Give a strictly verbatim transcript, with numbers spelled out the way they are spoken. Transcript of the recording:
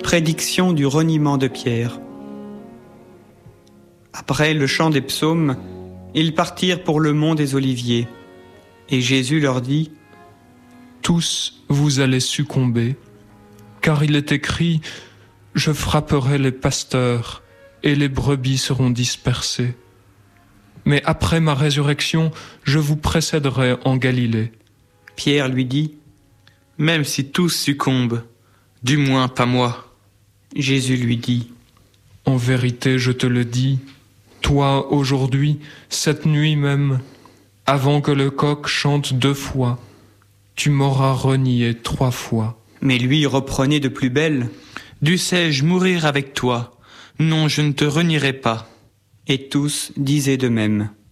Prédiction du reniement de Pierre. Après le chant des psaumes, ils partirent pour le mont des Oliviers. Et Jésus leur dit : Tous vous allez succomber, car il est écrit : Je frapperai les pasteurs, et les brebis seront dispersées. Mais après ma résurrection, je vous précéderai en Galilée. Pierre lui dit : Même si tous succombent, du moins pas moi. Jésus lui dit : En vérité, je te le dis, toi, aujourd'hui, cette nuit même, avant que le coq chante deux fois, tu m'auras renié trois fois. Mais lui reprenait de plus belle : Dussé-je mourir avec toi ? Non, je ne te renierai pas. Et tous disaient de même.